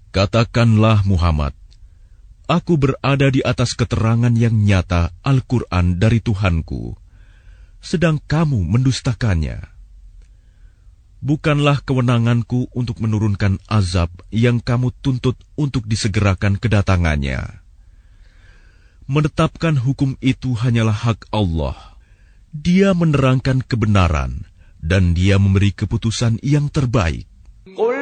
Katakanlah Muhammad, aku berada di atas keterangan yang nyata Al-Quran dari Tuhanku, sedang kamu mendustakannya. Bukanlah kewenanganku untuk menurunkan azab yang kamu tuntut untuk disegerakan kedatangannya. Menetapkan hukum itu hanyalah hak Allah. Dia menerangkan kebenaran dan Dia memberi keputusan yang terbaik.